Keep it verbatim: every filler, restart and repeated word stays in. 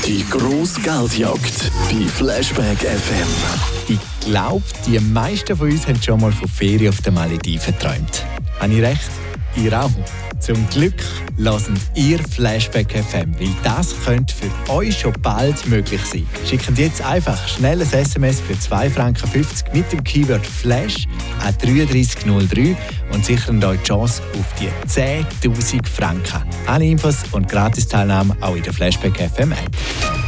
Die grosse Geldjagd bei Flashback F M. Ich glaube, die meisten von uns haben schon mal von Ferien auf den Malediven geträumt. Habe ich recht? Ihr auch? Zum Glück hören ihr Flashback F M, weil das könnte für euch schon bald möglich sein. Schickt jetzt einfach schnell ein S M S für zwei Franken fünfzig mit dem Keyword Flash an drei drei null drei und sichern euch die Chance auf die zehntausend Franken. Alle Infos und Gratisteilnahme auch in der Flashback F M App.